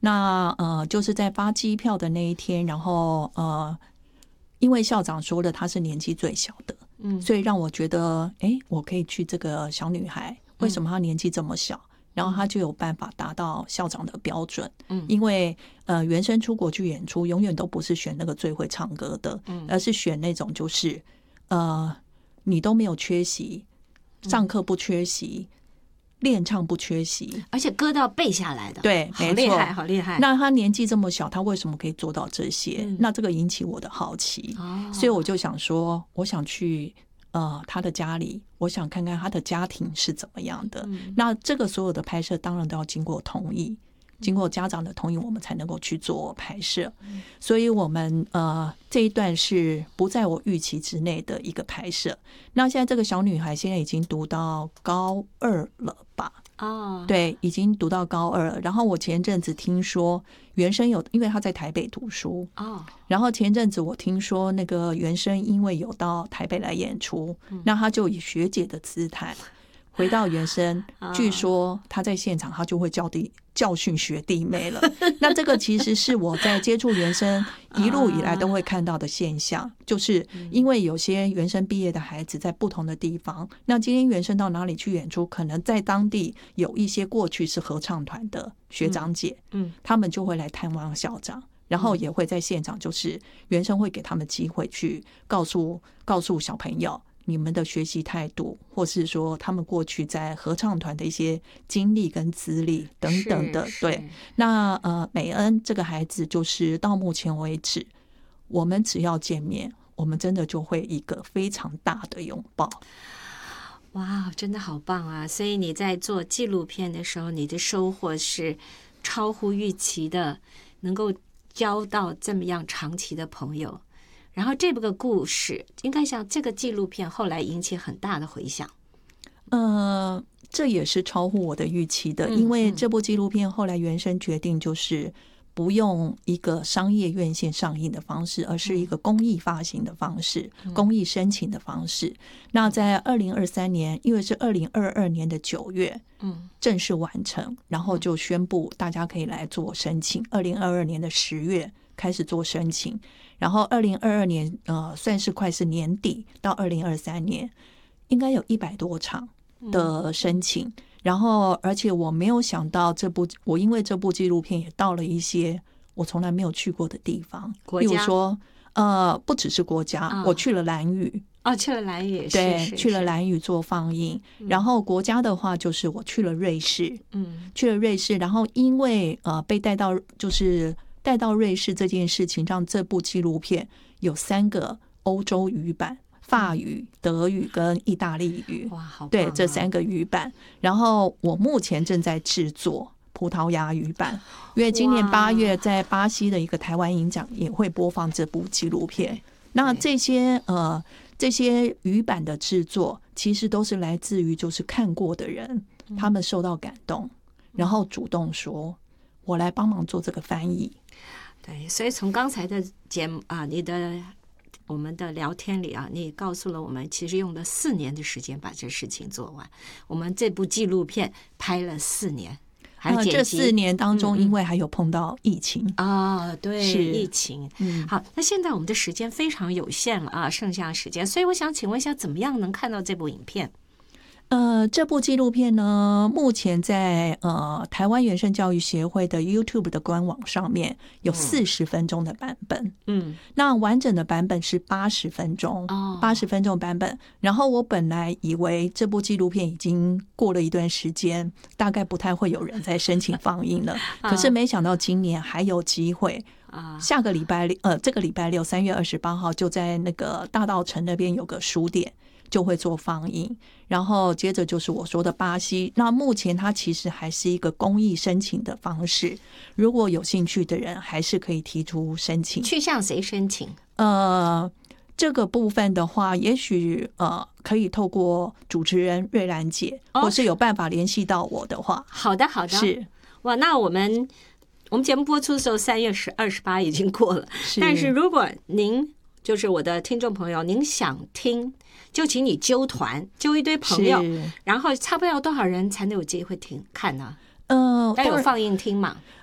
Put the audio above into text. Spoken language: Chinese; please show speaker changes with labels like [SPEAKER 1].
[SPEAKER 1] 那就是在发机票的那一天，然后因为校长说了他是年纪最小的，所以让我觉得我可以去这个小女孩，为什么她年纪这么小？然后她就有办法达到校长的标准，因为原生出国去演出永远都不是选那个最会唱歌的，而是选那种就是你都没有缺席，上课不缺席，练唱不缺席，
[SPEAKER 2] 而且歌都要背下来的，
[SPEAKER 1] 对，
[SPEAKER 2] 好厉害，好厉害。
[SPEAKER 1] 那他年纪这么小，他为什么可以做到这些？那这个引起我的好奇，所以我就想说，我想去他的家里，我想看看他的家庭是怎么样的。那这个所有的拍摄当然都要经过同意，经过家长的同意，我们才能够去做拍摄。所以我们这一段是不在我预期之内的一个拍摄。那现在这个小女孩现在已经读到高2了吧？对，已经读到高2了。然后我前阵子听说原声因为她在台北读书然后前阵子我听说那个原声因为有到台北来演出，那她就以学姐的姿态回到原声，据说他在现场他就会教训学弟妹了。那这个其实是我在接触原声一路以来都会看到的现象，就是因为有些原声毕业的孩子在不同的地方，那今天原声到哪里去演出，可能在当地有一些过去是合唱团的学长姐，他们就会来探望校长，然后也会在现场，就是原声会给他们机会去告诉小朋友你们的学习态度，或是说他们过去在合唱团的一些经历跟资历等等的。对，那美恩这个孩子，就是到目前为止，我们只要见面，我们真的就会一个非常大的拥抱。
[SPEAKER 2] 哇，真的好棒啊！所以你在做纪录片的时候，你的收获是超乎预期的，能够交到这么样长期的朋友。然后这个故事应该像这个纪录片后来引起很大的回响。
[SPEAKER 1] 这也是超乎我的预期的，因为这部纪录片后来原声决定就是不用一个商业院线上映的方式，而是一个公益发行的方式，公益申请的方式。那在2023年，因为是2022年的9月正式完成，然后就宣布大家可以来做申请。2022年的10月开始做申请，然后2022年算是快是年底到2023年，应该有100多场的申请。然后而且我没有想到我因为这部纪录片也到了一些我从来没有去过的地方，比如说不只是国家，我去了兰屿。
[SPEAKER 2] 去了兰屿，
[SPEAKER 1] 对，去了兰屿做放映。然后国家的话，就是我去了瑞士，去了瑞士。然后因为被带到瑞士这件事情，让这部纪录片有3个欧洲语版，法语、德语跟意大利语。
[SPEAKER 2] 哇，好棒啊！
[SPEAKER 1] 对，这3个语版。然后我目前正在制作葡萄牙语版，因为今年8月在巴西的一个台湾影展也会播放这部纪录片。那这些语版的制作，其实都是来自于就是看过的人，他们受到感动，然后主动说我来帮忙做这个翻译。
[SPEAKER 2] 对，所以从刚才的节目我们的聊天里你告诉了我们，其实用了4年的时间把这事情做完。我们这部纪录片拍了4年，还有剪辑。
[SPEAKER 1] 这4年当中，因为还有碰到疫情
[SPEAKER 2] 对，是疫情。好，那现在我们的时间非常有限了剩下的时间，所以我想请问一下，怎么样能看到这部影片？
[SPEAKER 1] 这部纪录片呢，目前在台湾原声教育协会的 YouTube 的官网上面有40分钟的版本。那完整的版本是80分钟，80分钟版本。然后我本来以为这部纪录片已经过了一段时间，大概不太会有人在申请放映了。可是没想到今年还有机会。下个礼拜这个礼拜六3月28号就在那个大稻埕那边有个书店就会做放映，然后接着就是我说的巴西。那目前它其实还是一个公益申请的方式，如果有兴趣的人还是可以提出申请。
[SPEAKER 2] 去向谁申请？
[SPEAKER 1] 这个部分的话，也许可以透过主持人瑞兰姐，或是有办法联系到我的话。
[SPEAKER 2] 好的，好的。是哇，那我们节目播出的时候3月28已经过了，但是如果您就是我的听众朋友，您想听，就请你揪团，揪一堆朋友，然后差不多要多少人才能有机会看呢？要有放映厅嘛？